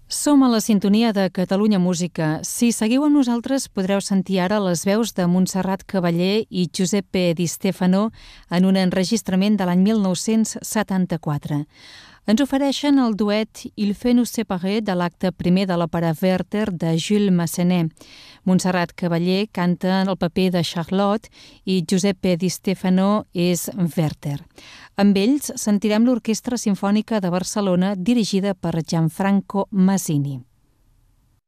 Som a la sintonia de Catalunya Música. Si seguiu amb nosaltres podreu sentir ara les veus de Montserrat Caballé i Giuseppe Di Stefano en un enregistrament de l'any 1974. Ens ofereixen el duet Il fait nous séparer de l'acte primer de l'òpera Werther de Jules Massenet. Montserrat Caballé canta el paper de Charlotte i Giuseppe Di Stefano és Werther. Amb ells sentirem l'Orquestra Simfònica de Barcelona dirigida per Gianfranco Masini.